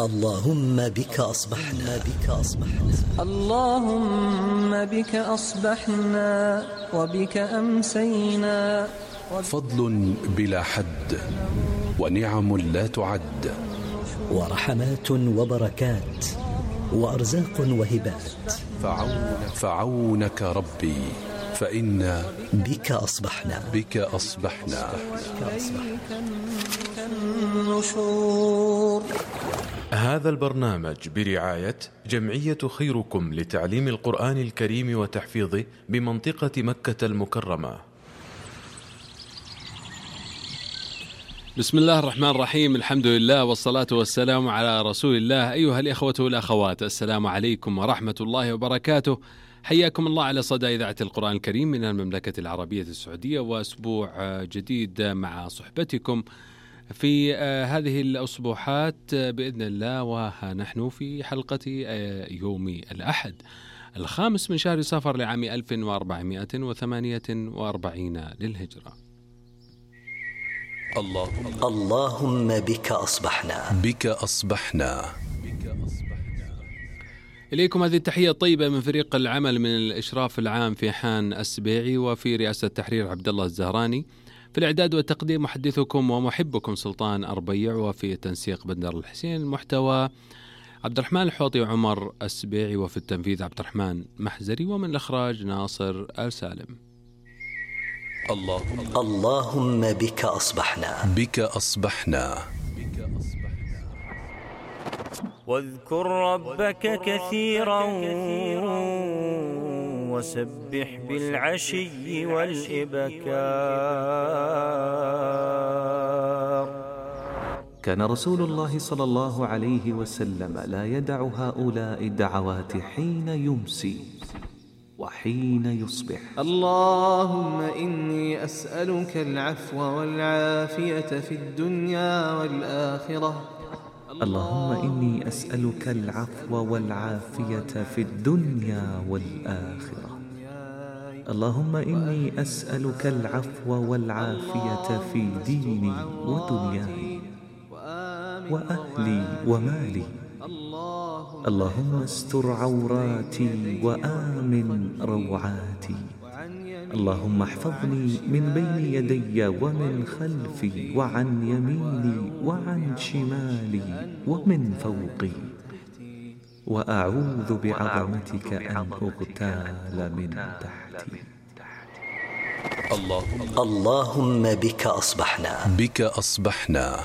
اللهم بك أصبحنا اللهم بك أصبحنا وبك أمسينا. فضل بلا حد ونعم لا تعد، ورحمات وبركات وأرزاق وهبات. فعونك ربي فإنا بك أصبحنا النشور. هذا البرنامج برعاية جمعية خيركم لتعليم القرآن الكريم وتحفيظه بمنطقة مكة المكرمة. بسم الله الرحمن الرحيم، الحمد لله والصلاة والسلام على رسول الله. أيها الإخوة والأخوات، السلام عليكم ورحمة الله وبركاته. حياكم الله على صدى إذاعة القرآن الكريم من المملكة العربية السعودية، وأسبوع جديد مع صحبتكم في هذه الأسبوعات بإذن الله. ونحن في حلقة يوم الأحد 5 من شهر صفر لعام 1448 للهجرة. اللهم بك أصبحنا. إليكم هذه التحية الطيبة من فريق العمل من الإشراف العام في حان السبيعي، وفي رئاسة التحرير عبد الله الزهراني، في الإعداد والتقديم محدثكم ومحبكم سلطان أربيع، وفي التنسيق بندر الحسين، المحتوى عبد الرحمن الحوطي وعمر السبيعي، وفي التنفيذ عبد الرحمن محزري، ومن الإخراج ناصر السالم. اللهم بك أصبحنا. واذكر ربك كثيرا وسبح بالعشي والإبكار. كان رسول الله صلى الله عليه وسلم لا يدع هؤلاء الدعوات حين يمسي وحين يصبح. اللهم إني أسألك العفو والعافية في الدنيا والآخرة. اللهم إني أسألك العفو والعافية في الدنيا والآخرة. اللهم إني أسألك العفو والعافية في ديني ودنياي وأهلي ومالي. اللهم استر عوراتي وآمن روعاتي. اللهم احفظني من بين يدي ومن خلفي وعن يميني وعن شمالي ومن فوقي، وأعوذ بعظمتك أن أغتال من تحتي. اللهم بك أصبحنا.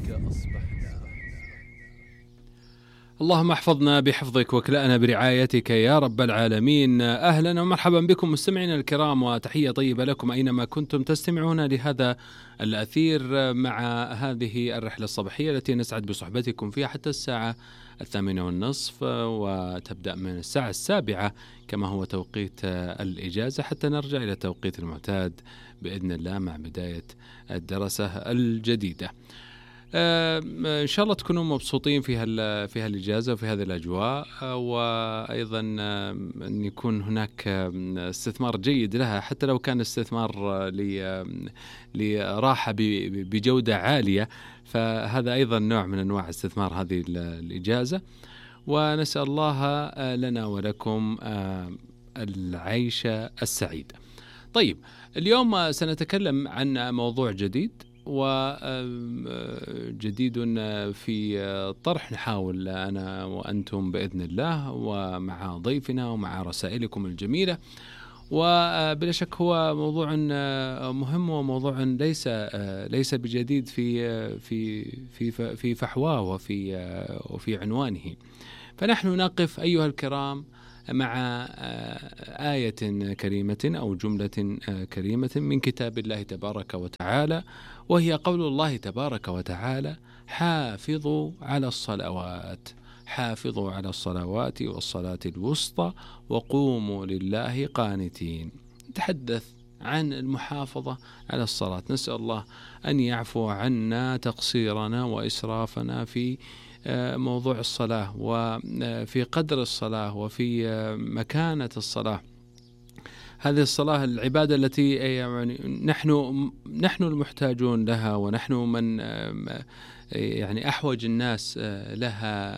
اللهم احفظنا بحفظك واكلأنا برعايتك يا رب العالمين. أهلا ومرحبا بكم مستمعينا الكرام، وتحية طيبة لكم أينما كنتم تستمعون لهذا الأثير مع هذه الرحلة الصباحية التي نسعد بصحبتكم فيها حتى الساعة 8:30، وتبدأ من الساعة 7 كما هو توقيت الإجازة، حتى نرجع إلى التوقيت المعتاد بإذن الله مع بداية الدراسة الجديدة. إن شاء الله تكونوا مبسوطين في هالإجازة وفي هذه الأجواء، وأيضا أن يكون هناك استثمار جيد لها، حتى لو كان استثمار لراحة بجودة عالية، فهذا أيضا نوع من أنواع استثمار هذه الإجازة. ونسأل الله لنا ولكم العيش السعيد. طيب، اليوم سنتكلم عن موضوع جديد وجديد في طرح، نحاول أنا وأنتم بإذن الله ومع ضيفنا ومع رسائلكم الجميلة. وبلا شك هو موضوع مهم، وموضوع ليس بجديد في فحواه وفي عنوانه. فنحن نقف أيها الكرام مع آية كريمة أو جملة كريمة من كتاب الله تبارك وتعالى، وهي قول الله تبارك وتعالى: حافظوا على الصلوات والصلاة الوسطى وقوموا لله قانتين. نتحدث عن المحافظة على الصلاة. نسأل الله أن يعفو عنا تقصيرنا وإسرافنا في موضوع الصلاة، وفي قدر الصلاة، وفي مكانة الصلاة. هذه الصلاة العبادة التي يعني نحن المحتاجون لها، ونحن من يعني أحوج الناس لها،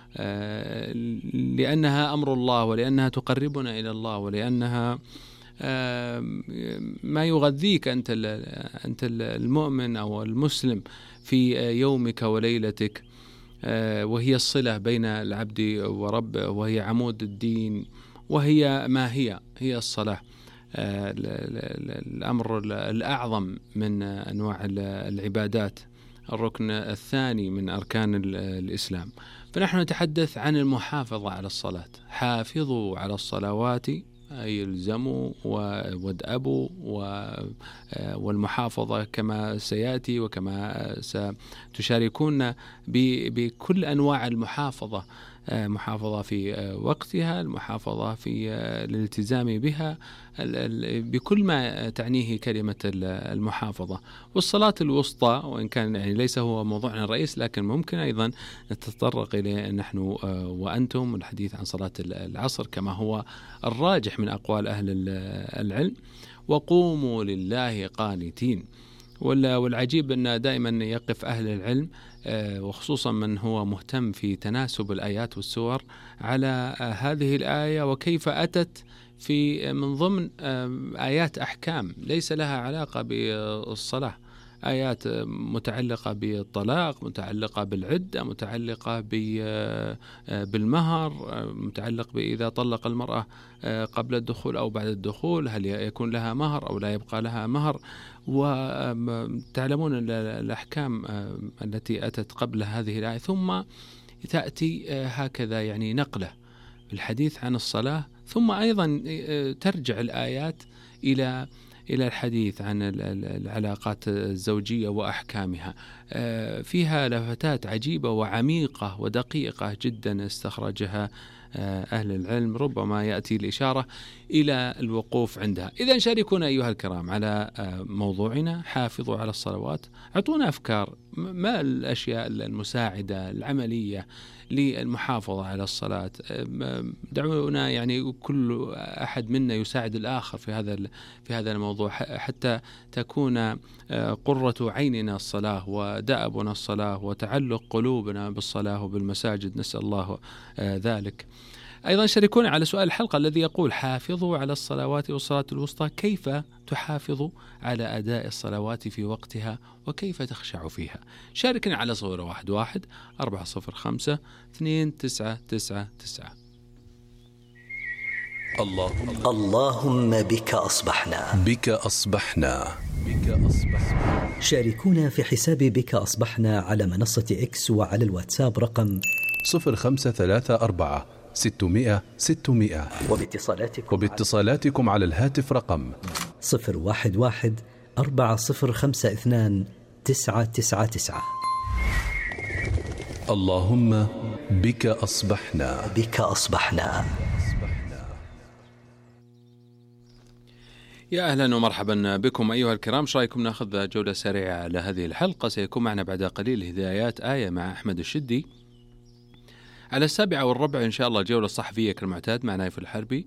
لأنها أمر الله، ولأنها تقربنا إلى الله، ولأنها ما يغذيك أنت المؤمن أو المسلم في يومك وليلتك، وهي الصلة بين العبد وربه، وهي عمود الدين، وهي ما هي الصلاة، الأمر الأعظم من أنواع العبادات، الركن الثاني من أركان الإسلام. فنحن نتحدث عن المحافظة على الصلاة. حافظوا على الصلوات، أي الزموا وادأبوا، والمحافظة كما سيأتي وكما ستشاركون بكل أنواع المحافظة، محافظة في وقتها، المحافظة في الالتزام بها، بكل ما تعنيه كلمة المحافظة. والصلاة الوسطى، وإن كان يعني ليس هو موضوعنا الرئيس، لكن ممكن أيضا نتطرق إليه نحن وأنتم، الحديث عن صلاة العصر كما هو الراجح من أقوال أهل العلم: وقوموا لله قانتين. والعجيب أن دائما يقف أهل العلم، وخصوصا من هو مهتم في تناسب الآيات والسور، على هذه الآية وكيف أتت في من ضمن آيات أحكام ليس لها علاقة بالصلاة، آيات متعلقة بالطلاق، متعلقة بالعدة، متعلقة بالمهر، متعلق بإذا طلق المرأة قبل الدخول أو بعد الدخول هل يكون لها مهر أو لا يبقى لها مهر. وتعلمون الأحكام التي أتت قبل هذه الآية، ثم تأتي هكذا يعني نقلة الحديث عن الصلاة، ثم أيضا ترجع الآيات إلى الحديث عن العلاقات الزوجية وأحكامها. فيها لفتات عجيبة وعميقة ودقيقة جدا استخرجها أهل العلم، ربما يأتي الإشارة إلى الوقوف عندها. إذن شاركونا أيها الكرام على موضوعنا: حافظوا على الصلوات. أعطونا أفكار، ما الأشياء المساعدة العملية للمحافظة على الصلاة. دعونا يعني كل أحد منا يساعد الآخر في هذا الموضوع، حتى تكون قرة عيننا الصلاة، ودأبنا الصلاة، وتعلق قلوبنا بالصلاة وبالمساجد، نسأل الله ذلك. أيضا شاركونا على سؤال الحلقة الذي يقول: حافظوا على الصلوات والصلاة الوسطى، كيف تحافظ على أداء الصلوات في وقتها، وكيف تخشع فيها؟ شاركنا على 011 405 2999. اللهم بك أصبحنا. بك أصبحنا. شاركونا في حساب بك أصبحنا على منصة إكس وعلى الواتساب رقم 0534 600 600، وباتصالاتكم على الهاتف رقم 011 4052 999. اللهم بك أصبحنا. بك أصبحنا. يا أهلا ومرحبا بكم أيها الكرام. ايش رايكم ناخذ جولة سريعة على هذه الحلقة؟ سيكون معنا بعد قليل هدايات آية مع أحمد الشدي. على 7:15 إن شاء الله جولة صحفية كالمعتاد مع نايف الحربي،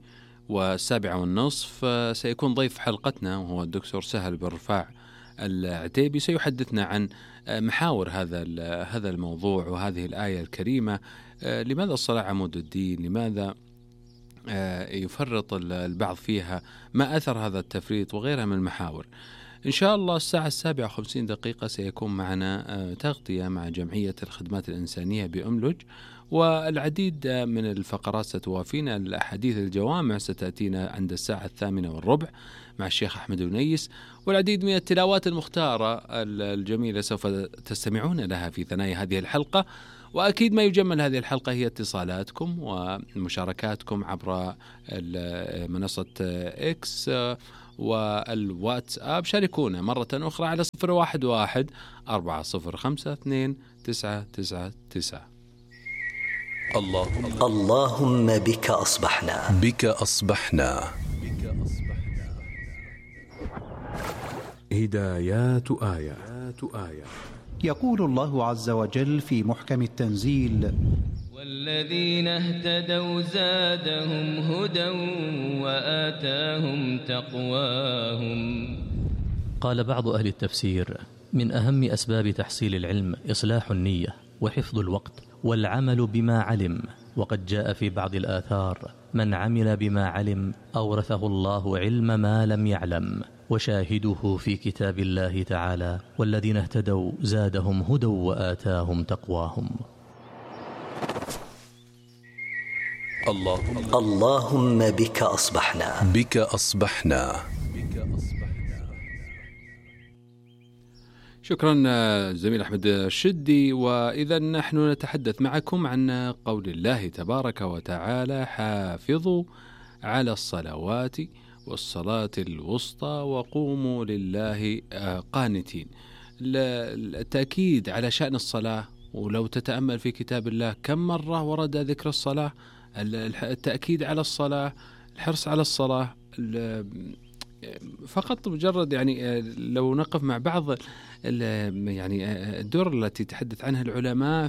و7:30 سيكون ضيف حلقتنا وهو الدكتور سهل بن رفاع العتيبي، سيحدثنا عن محاور هذا الموضوع وهذه الآية الكريمة. لماذا الصلاة عمود الدين؟ لماذا يفرط البعض فيها؟ ما أثر هذا التفريط؟ وغيرها من المحاور. إن شاء الله الساعة 7:50 سيكون معنا تغطية مع جمعية الخدمات الإنسانية بأملج، والعديد من الفقرات ستوافينا. الأحاديث الجوامع ستأتينا عند الساعة 8:15 مع الشيخ أحمد ونيس، والعديد من التلاوات المختارة الجميلة سوف تستمعون لها في ثنايا هذه الحلقة. وأكيد ما يجمل هذه الحلقة هي اتصالاتكم ومشاركاتكم عبر منصة إكس والواتساب. شاركونا مرة أخرى على 011 405 2999. اللهم بك أصبحنا. بك أصبحنا. هدايات آية. يقول الله عز وجل في محكم التنزيل: والذين اهتدوا زادهم هدى وآتاهم تقواهم. قال بعض أهل التفسير: من أهم أسباب تحصيل العلم إصلاح النية وحفظ الوقت والعمل بما علم. وقد جاء في بعض الآثار: من عمل بما علم أورثه الله علم ما لم يعلم. وشاهده في كتاب الله تعالى: والذين اهتدوا زادهم هدى وآتاهم تقواهم. اللهم بك أصبحنا. بك أصبحنا. شكرا زميل أحمد الشدي. وإذا نحن نتحدث معكم عن قول الله تبارك وتعالى: حافظوا على الصلوات والصلاة الوسطى وقوموا لله قانتين. التأكيد على شأن الصلاة، ولو تتأمل في كتاب الله كم مرة ورد ذكر الصلاة، التأكيد على الصلاة، الحرص على الصلاة. فقط مجرد يعني لو نقف مع بعض يعني الدور التي تحدث عنها العلماء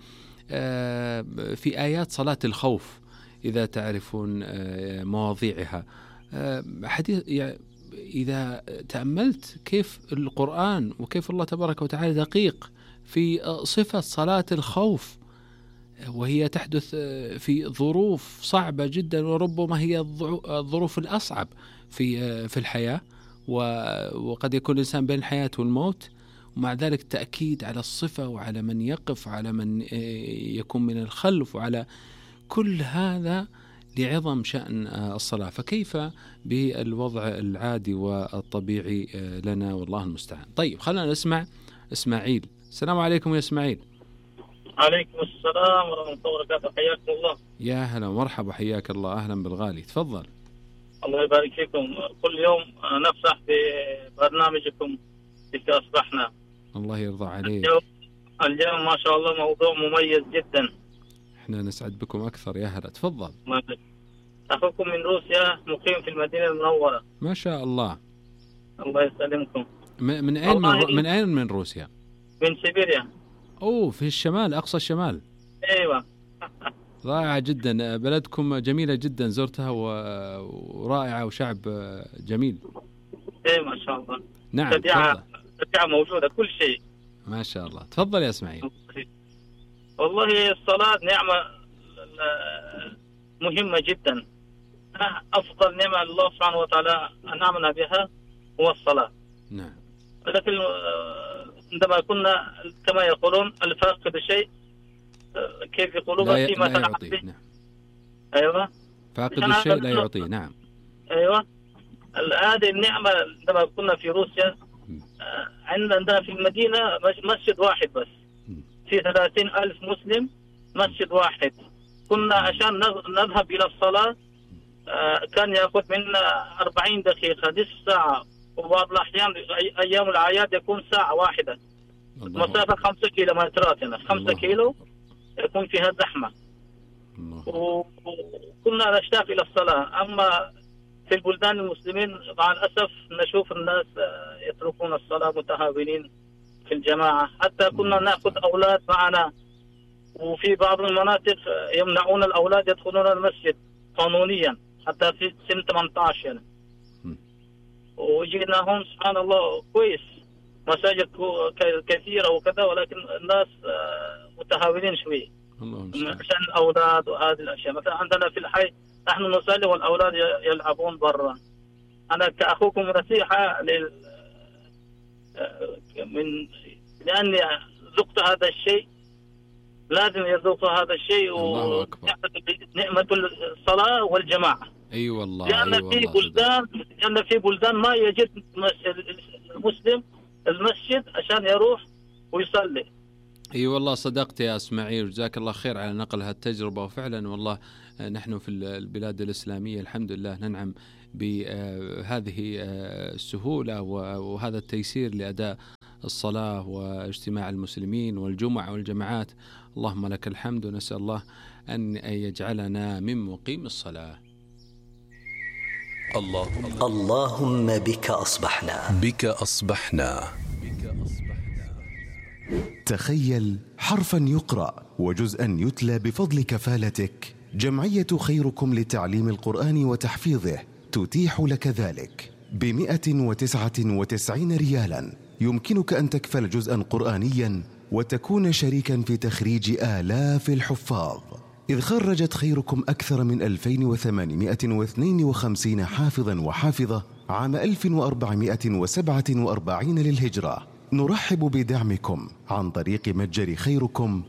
في آيات صلاة الخوف، إذا تعرفون مواضيعها. حديث يعني إذا تأملت كيف القرآن وكيف الله تبارك وتعالى دقيق في صفة صلاة الخوف، وهي تحدث في ظروف صعبة جدا، وربما هي الظروف الأصعب في الحياة، وقد يكون الإنسان بين الحياة والموت، ومع ذلك تأكيد على الصفة وعلى من يقف وعلى من يكون من الخلف، وعلى كل هذا لعظم شأن الصلاة. فكيف بالوضع العادي والطبيعي لنا، والله المستعان. طيب خلينا نسمع إسماعيل. السلام عليكم يا إسماعيل. عليكم السلام ورحمة الله وبركاته، حياكم الله. يا هلا ومرحبا، حياك الله، أهلا بالغالي، تفضل. الله يبارك فيكم. كل يوم نفرح ببرنامجكم بك أصبحنا. الله يرضى عليك. اليوم ما شاء الله موضوع مميز جدا. احنا نسعد بكم أكثر، يا هلا، تفضل. أخوكم من روسيا مقيم في المدينة المنورة. ما شاء الله. الله يسلمكم. من أين من روسيا؟ من سيبيريا. أوه، في الشمال، أقصى الشمال. أيوة. رائعة جدا، بلدكم جميلة جدا، زرتها ورائعة وشعب جميل. إيه ما شاء الله. نعم. تبيعة موجودة كل شيء. ما شاء الله، تفضل يا إسماعيل. والله الصلاة نعمة مهمة جدا. أفضل نعمة الله سبحانه وتعالى أنعمنا بها هو الصلاة. نعم. لكن عندما كنا كما يقولون الفاقد شيء كيف يقولون فيما يعطيه. نعم. أيوة. فاقد الشيء لا يعطيه. نعم. أيوة. هذه النعمة عندما كنا في روسيا عندنا في المدينة مسجد واحد بس في 30,000 مسلم، مسجد واحد. كنا عشان نذهب إلى الصلاة كان يأخذ منا 40 دقيقة، نصف ساعة، وبعض الأحيان أيام الأعياد يكون ساعة واحدة. مسافة 5 كيلومترات، يعني 5 كيلو يكون فيها زحمة. وكنا نشتاق إلى الصلاة. أما في البلدان المسلمين مع الأسف نشوف الناس يتركون الصلاة متهاونين في الجماعة. حتى كنا نأخذ أولاد معنا، وفي بعض المناطق يمنعون الأولاد يدخلون المسجد قانونيا حتى في سن 18 يعني. وجينا هون سبحان الله كويس، مساجد كثيرة وكذا، ولكن الناس متهاونين شوي عشان الأولاد وهذه الأشياء. مثلا عندنا في الحي نحن نصلي والأولاد يلعبون برا. أنا كأخوكم نصيحة لأني ذقت هذا الشيء، لازم يذوق هذا الشيء. ونعمة الصلاة والجماعة. أي والله. لأن في بلدان ما يجد المسلم المسجد عشان يروح ويصلي. اي والله صدقت يا اسماعيل، جزاك الله خير على نقل هالتجربة. وفعلا والله نحن في البلاد الإسلامية الحمد لله ننعم بهذه السهولة وهذا التيسير لأداء الصلاة واجتماع المسلمين والجمع والجماعات. اللهم لك الحمد، ونسأل الله أن يجعلنا من مقيم الصلاة. اللهم بك أصبحنا. بك أصبحنا. تخيل حرفا يقرأ وجزءا يتلى بفضل كفالتك. جمعية خيركم لتعليم القرآن وتحفيظه تتيح لك ذلك ب199 ريالا يمكنك أن تكفل جزءا قرآنيا وتكون شريكا في تخريج آلاف الحفاظ، إذ خرجت خيركم أكثر من 2852 حافظا وحافظة عام 1447 للهجرة. نرحب بدعمكم عن طريق متجر خيركم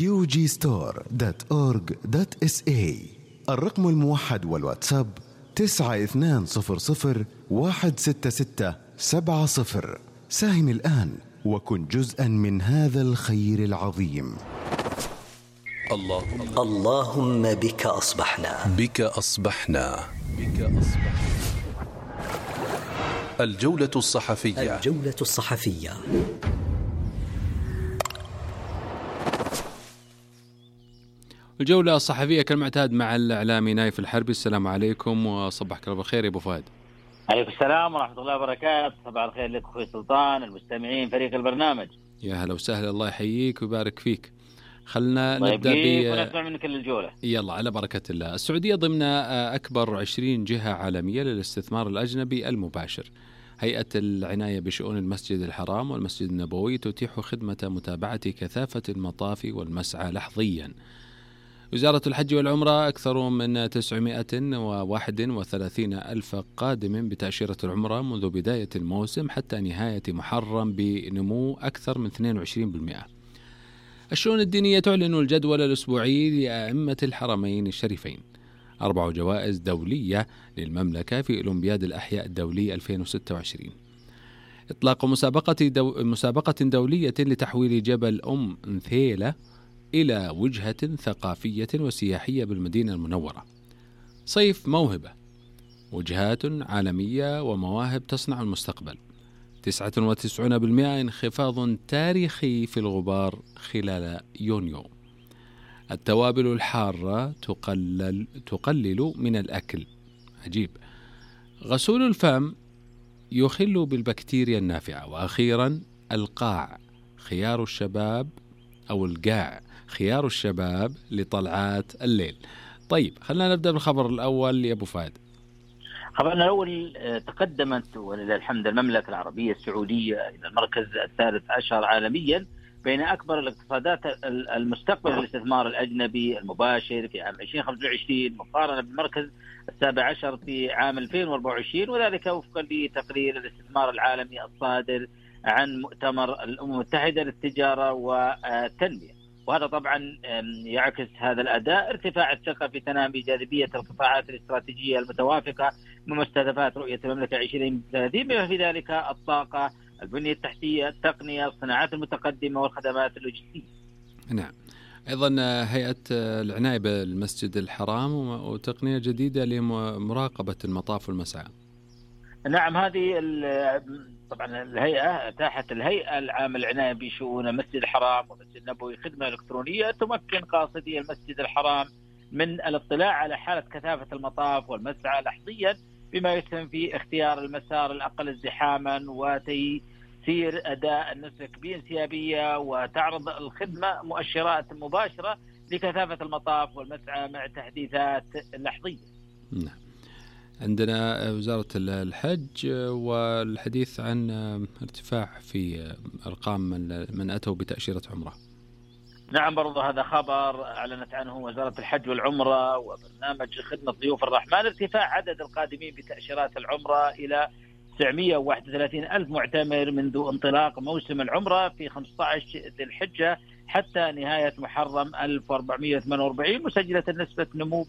qgstore.org.sa. الرقم الموحد والواتساب 9200166770. ساهم الآن وكن جزءا من هذا الخير العظيم. اللهم بك أصبحنا. بك أصبحنا. الجولة الصحفية. الجولة الصحفية. الجولة الصحفية كالمعتاد مع الإعلامي نايف الحربي. السلام عليكم وصبحك الله بالخير يا أبو فهد. عليكم السلام ورحمة الله وبركاته. صباح الخير لك أخوي سلطان، المستمعين، فريق البرنامج. يا هلا وسهلا، الله يحييك ويبارك فيك. خلنا نبدأ ونسمع منك الجولة. يلا على بركة الله. السعودية ضمن أكبر 20 جهة عالمية للاستثمار الأجنبي المباشر. هيئة العناية بشؤون المسجد الحرام والمسجد النبوي تتيح خدمة متابعة كثافة المطاف والمسعى لحظيا. وزارة الحج والعمرة أكثر من 931 ألف قادم بتأشيرة العمرة منذ بداية الموسم حتى نهاية محرم بنمو أكثر من 22%. الشؤون الدينية تعلن الجدول الأسبوعي لأئمة الحرمين الشريفين. 4 جوائز دولية للمملكة في أولمبياد الأحياء الدولي 2026. إطلاق مسابقة دولية لتحويل جبل أم انثيلة إلى وجهة ثقافية وسياحية بالمدينة المنورة. صيف موهبة، وجهات عالمية ومواهب تصنع المستقبل. 99% انخفاض تاريخي في الغبار خلال يونيو. التوابل الحارة تقلل من الأكل. عجيب. غسول الفم يخل بالبكتيريا النافعة. وأخيرا القاع خيار الشباب أو القاع خيار الشباب لطلعات الليل. طيب خلينا نبدأ بالخبر الأول يا أبو فهد. خبرنا الأول، تقدمت ولله الحمد المملكة العربية السعودية إلى المركز 13 عالميا بين أكبر الاقتصادات المستقبل للاستثمار الأجنبي المباشر في عام 2025 مقارنة بالمركز 17 في عام 2024، وذلك وفقا لتقرير الاستثمار العالمي الصادر عن مؤتمر الأمم المتحدة للتجارة والتنمية. وهذا طبعا يعكس هذا الأداء ارتفاع الثقة في تنامي جاذبية القطاعات الاستراتيجية المتوافقة من مستهدفات رؤية المملكة 2030، بما في ذلك الطاقة، البنية التحتية، التقنية، الصناعات المتقدمة والخدمات اللوجستية. نعم. أيضا هيئة العناية بالمسجد الحرام وتقنية جديدة لمراقبة المطاف والمسعى. نعم، هذه طبعا الهيئة أتاحت الهيئة العامة للعناية بشؤون المسجد الحرام والمسجد النبوي خدمة إلكترونية تمكن قاصدي المسجد الحرام من الاطلاع على حالة كثافة المطاف والمسعى لحظيا، بما يسهم في اختيار المسار الأقل ازدحاما وتيسير أداء النسك بانسيابية، وتعرض الخدمة مؤشرات مباشرة لكثافة المطاف والمسعى مع تحديثات لحظية. نعم. عندنا وزارة الحج والحديث عن ارتفاع في أرقام من أتوا بتأشيرة عمرة. نعم، برضو هذا خبر أعلنت عنه وزارة الحج والعمرة وبرنامج خدمة ضيوف الرحمن، ارتفاع عدد القادمين بتأشيرات العمرة إلى 931 ألف معتمر منذ انطلاق موسم العمرة في 15 ذي الحجة حتى نهاية محرم 1448، مسجلة نسبة نمو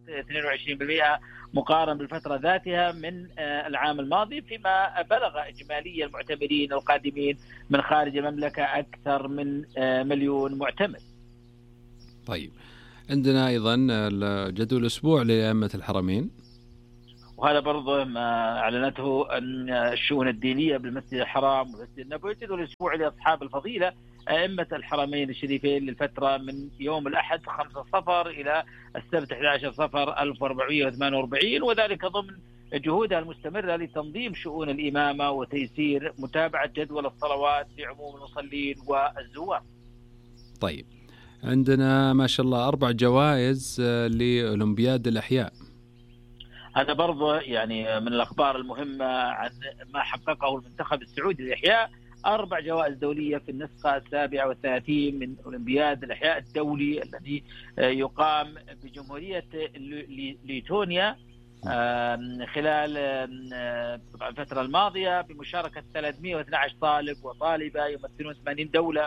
22% مقارنة بالفترة ذاتها من العام الماضي، فيما بلغ إجمالي المعتمرين القادمين من خارج المملكة أكثر من 1,000,000 معتمر. طيب عندنا أيضا جدول الأسبوع لأئمة الحرمين، وهذا برضه ما أعلنته الشؤون الدينية بالمسجد الحرام والمسجد النبوي. جدول الأسبوع لأصحاب الفضيلة أئمة الحرمين الشريفين للفترة من يوم الأحد 5 صفر إلى السبت 11 صفر 1448، وذلك ضمن جهودها المستمرة لتنظيم شؤون الإمامة وتيسير متابعة جدول الصلوات لعموم المصلين والزوار. طيب عندنا ما شاء الله 4 جوائز لأولمبياد الأحياء. هذا برضه يعني من الأخبار المهمة عن ما حققه المنتخب السعودي للأحياء. 4 جوائز دولية في النسخة 37 من أولمبياد الإحياء الدولي الذي يقام بجمهورية ليتونيا خلال طبعا الفترة الماضية بمشاركة 312 طالب وطالبة يمثلون 80 دولة،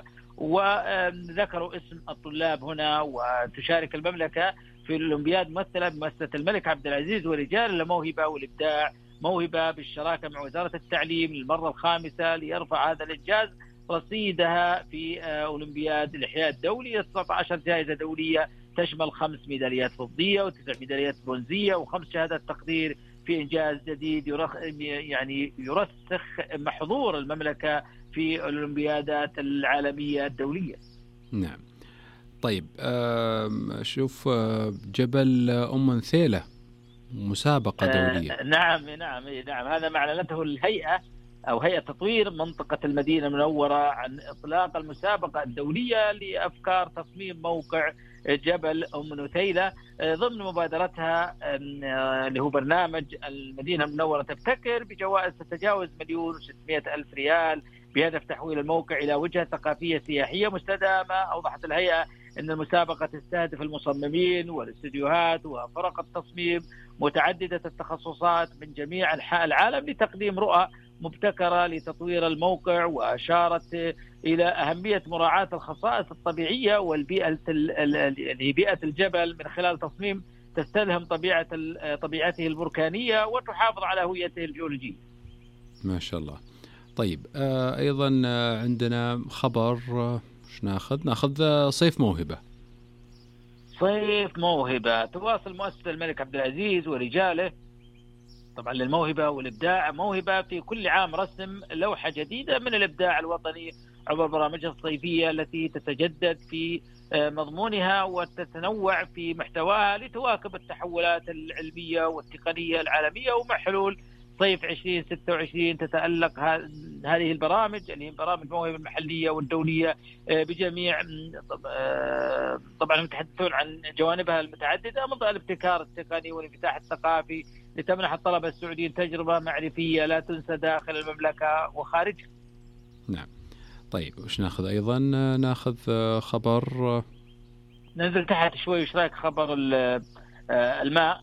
وذكروا اسم الطلاب هنا. وتشارك المملكة في الأولمبياد ممثلة بمؤسسة الملك عبد العزيز ورجال الموهبة والإبداع، موهبة بالشراكة مع وزارة التعليم للمرة الخامسة ليرفع هذا الإنجاز رصيدها في أولمبياد الإحياء الدولي. 19 جائزة دولية تشمل 5 ميداليات فضية و9 ميداليات برونزية و5 شهادات تقدير في إنجاز جديد يرسخ محظور المملكة في الأولمبيادات العالمية الدولية. نعم. طيب شوف جبل أم نثيلة مسابقة دولية. نعم هذا ما أعلنته الهيئة أو هيئة تطوير منطقة المدينة المنورة عن إطلاق المسابقة الدولية لأفكار تصميم موقع جبل أم نثيلة ضمن مبادرتها اللي هو برنامج المدينة المنورة تبتكر بجوائز تتجاوز 1,600,000 ريال بهدف تحويل الموقع إلى وجهة ثقافية سياحية مستدامة. أوضحت الهيئة أن المسابقة تستهدف المصممين والاستديوهات وفرق التصميم متعددة التخصصات من جميع أنحاء العالم لتقديم رؤى مبتكرة لتطوير الموقع، وأشارت إلى أهمية مراعاة الخصائص الطبيعية والبيئة بيئة الجبل من خلال تصميم تستلهم طبيعته البركانية وتحافظ على هويته الجيولوجية. ما شاء الله. طيب أيضا عندنا خبر ناخذ صيف موهبة. صيف موهبة تواصل مؤسسة الملك عبد العزيز ورجاله طبعا للموهبة والإبداع موهبة في كل عام رسم لوحة جديدة من الإبداع الوطني عبر برامجها الصيفية التي تتجدد في مضمونها وتتنوع في محتواها لتواكب التحولات العلمية والتقنية العالمية. ومع حلول صيف 2026 تتألق هذه البرامج اللي هي برامج موهبة المحلية والدولية بجميع طبعا يتحدثون عن جوانبها المتعددة من الابتكار التقني والانفتاح الثقافي لتمنح الطلبة السعوديين تجربة معرفية لا تنسى داخل المملكة وخارجها. نعم. طيب وش ناخذ أيضا؟ ناخذ خبر ننزل تحت شوي. وش رأيك خبر الماء؟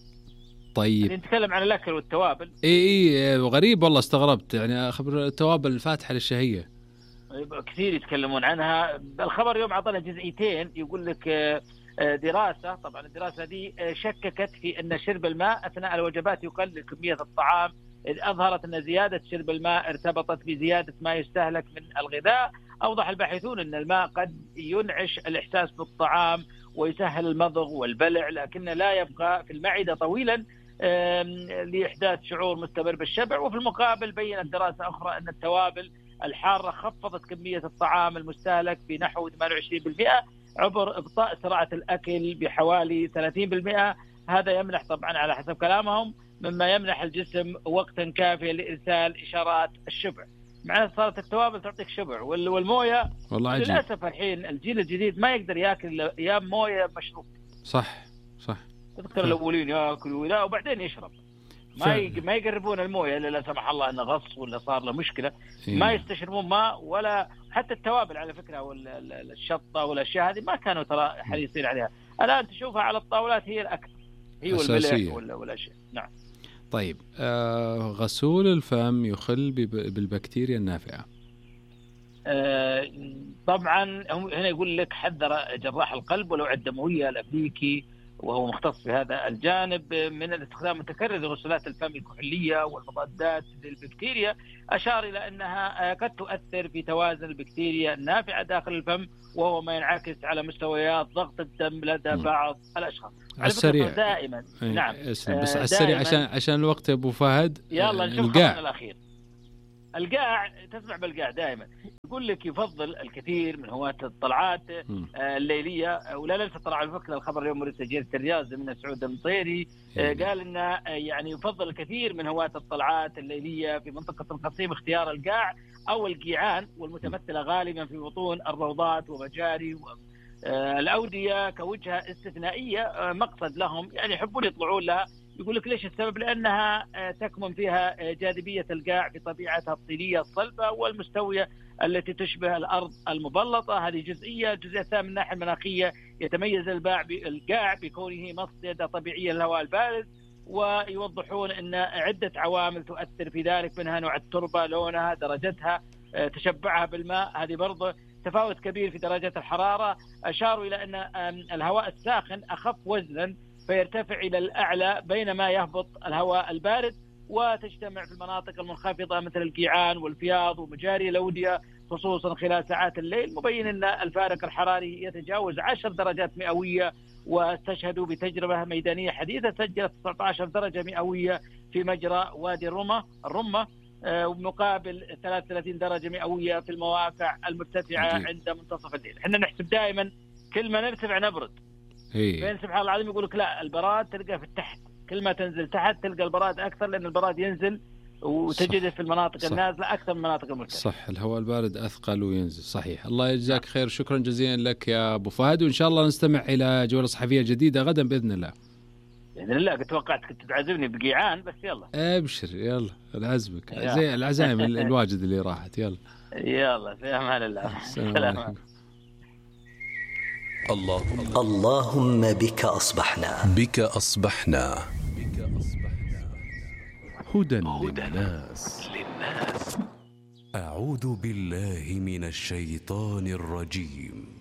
طيب نتكلم عن الأكل والتوابل. إيه غريب والله استغربت يعني خبر التوابل الفاتحة للشهية كثير يتكلمون عنها. الخبر اليوم عطانا جزئيتين. يقول لك دراسة، طبعا الدراسة دي شككت في أن شرب الماء أثناء الوجبات يقلل كمية الطعام، إذ أظهرت أن زيادة شرب الماء ارتبطت بزيادة ما يستهلك من الغذاء. أوضح الباحثون أن الماء قد ينعش الإحساس بالطعام ويسهل المضغ والبلع، لكن لا يبقى في المعدة طويلا لإحداث شعور مستمر بالشبع. وفي المقابل بينت دراسة أخرى أن التوابل الحارة خفضت كمية الطعام المستهلك بنحو 28% عبر إبطاء سرعة الأكل بحوالي 30%. هذا يمنح طبعا على حسب كلامهم مما يمنح الجسم وقتا كافيا لإرسال إشارات الشبع. معناته صارت التوابل تعطيك شبع والموية للأسف الحين الجيل الجديد ما يقدر يأكل يا موية مشروب. صح تذكر الأولين يأكلوا لا وبعدين يشرب ما يقربون الموية إلا لا سمح الله أنه غص ولا صار له مشكلة. ما يستشربون ماء ولا حتى التوابل على فكرة والشطة والأشياء هذه ما كانوا ترى حريصين عليها. الآن تشوفها على الطاولات هي الأكثر، هي والملح والأشياء. نعم. طيب غسول الفم يخل بالبكتيريا النافعة. طبعا هنا يقول لك حذر جراح القلب والأوعية الدموية الأمريكي وهو مختص في هذا الجانب من الاستخدام المتكرر لغسولات الفم الكحولية والمضادات للبكتيريا. أشار إلى أنها قد تؤثر في توازن البكتيريا النافعة داخل الفم وهو ما ينعكس على مستويات ضغط الدم لدى بعض الأشخاص. السريع دائما. نعم بس على السريع عشان الوقت أبو فهد. يلا نشوف الأخير. القاع تسمع بالقاع دائما يقول لك يفضل الكثير من هواة الطلعات الليلية. ولا ننسى طلع الفكرة الخبر اليوم مرسل جريدة الرياض من سعود المطيري قال إنه يعني يفضل الكثير من هواة الطلعات الليلية في منطقة القصيم اختيار القاع أو القيعان والمتمثلة غالبا في بطون الروضات ومجاري الأودية كوجهة استثنائية مقصد لهم يعني يحبون يطلعون لها يقول لك ليش السبب؟ لأنها تكمن فيها جاذبية القاع بطبيعتها الطينية الصلبة والمستوية التي تشبه الأرض المبلطة. هذه جزئية الثانية من الناحية المناخية يتميز القاع بكونه مصيدة طبيعية للهواء البارد، ويوضحون أن عدة عوامل تؤثر في ذلك، منها نوع التربة، لونها، درجتها، تشبعها بالماء. هذه برضه تفاوت كبير في درجة الحرارة. أشاروا إلى أن الهواء الساخن أخف وزنا فيرتفع إلى الأعلى بينما يهبط الهواء البارد، وتجتمع في المناطق المنخفضة مثل القيعان والفياض ومجاري الأودية خصوصا خلال ساعات الليل، مبين أن الفارق الحراري يتجاوز 10 درجات مئوية. واستشهدوا بتجربة ميدانية حديثة سجلت 19 درجة مئوية في مجرى وادي الرمة ومقابل 33 درجة مئوية في المواقع المرتفعة عند منتصف الليل. احنا نحسب دائما كل ما نرتفع نبرد، بين سبحان الله العظيم يقول لك لا، البراد تلقى في التحت، كل ما تنزل تحت تلقى البراد أكثر، لأن البراد ينزل وتجد في المناطق النازلة أكثر من المناطق المرتفعة. صح، الهواء البارد أثقل وينزل. صحيح. الله يجزاك خير، شكرا جزيلا لك يا أبو فهد، وإن شاء الله نستمع إلى جولة صحفية جديدة غدا بإذن الله. بإذن الله. توقعت كنت تعزمني بقيعان، بس يلا أبشر، يلا العزمك زي العزائم الواجد اللي راحت. يلا في أمان الله. السلام عليكم. اللهم بك أصبحنا. بك أصبحنا. هدى للناس. أعوذ بالله من الشيطان الرجيم.